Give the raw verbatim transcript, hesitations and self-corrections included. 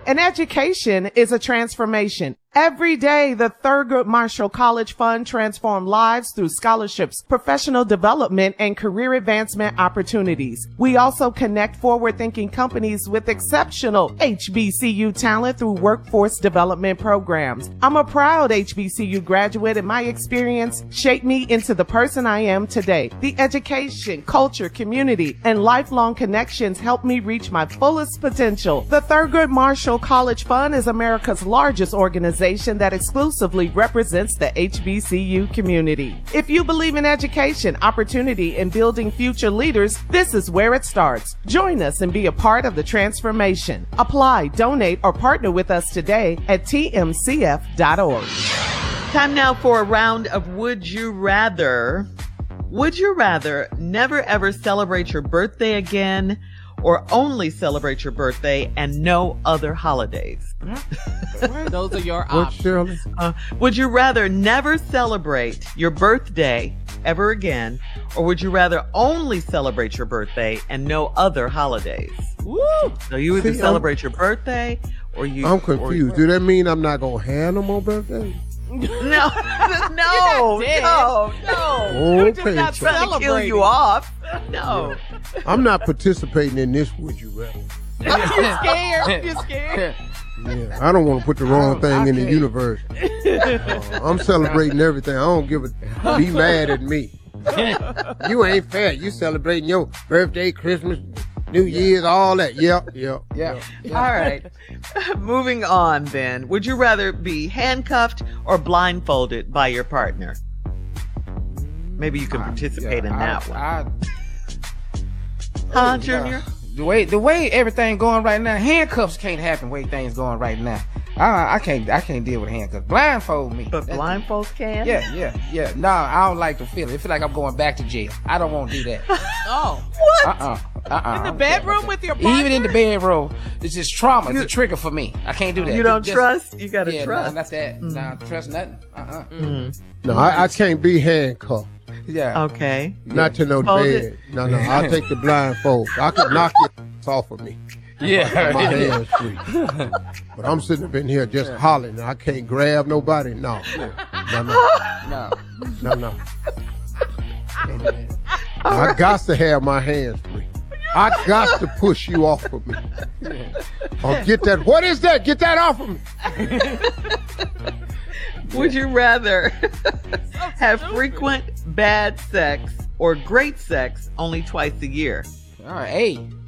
An education is a transformation. Every day, the Thurgood Marshall College Fund transforms lives through scholarships, professional development, and career advancement opportunities. We also connect forward-thinking companies with exceptional H B C U talent through workforce development programs. I'm a proud H B C U graduate, and my experience shaped me into the person I am today. The education, culture, community, and lifelong connections help me reach my fullest potential. The Thurgood Marshall College Fund is America's largest organization that exclusively represents the H B C U community. If you believe in education, opportunity, and building future leaders, this is where it starts. Join us and be a part of the transformation. Apply, donate, or partner with us today at T M C F dot org. Time now for a round of Would You Rather. Would you rather never ever celebrate your birthday again, or only celebrate your birthday and no other holidays? Those are your What, options. Shirley? Uh, would you rather never celebrate your birthday ever again, or would you rather only celebrate your birthday and no other holidays? Woo! So you either See, celebrate your birthday or you... I'm or- confused. Do that mean I'm not going to have no more birthdays? No, no, dead. no, no. You're just Okay, not child. Trying to kill celebrating. you off. No. I'm not participating in this, would you rather? You scared? You scared? Yeah, I don't want to put the wrong I- thing I in the can't. universe. Uh, I'm celebrating everything. I don't give a, be mad at me. You ain't fair. You celebrating your birthday, Christmas, New Year's, all that. Yep, yep. Yeah. All right. Moving on then. Would you rather be handcuffed or blindfolded by your partner? Maybe you can participate in Yeah, that one. I, Huh, I, Junior? The way the way everything going right now, handcuffs can't happen. The way things going right now, I I can't I can't deal with handcuffs. Blindfold me. But That's- blindfolds can? Yeah, yeah, yeah. No, I don't like the feeling. It feel like I'm going back to jail. I don't want to do that. Oh, Uh uh-uh, uh. in the bedroom with your partner? Even in the bedroom, it's just trauma. It's a trigger for me. I can't do that. You don't Just- trust? You gotta Yeah, trust. nah, not that. Nah, trust nothing. Uh uh No, I, I can't be handcuffed. Yeah. Okay. Not to no Fold bed. it. No, no. I'll take the blindfold. I could knock your off of me. Yeah. My hands free. But I'm sitting up in here just hollering. I can't grab nobody. No. No, no. No. No, no. I got to have my hands free. I got to push you off of me. Or get that. What is that? Get that off of me. Would you rather have frequent bad sex or great sex only twice a year? All right. Hey.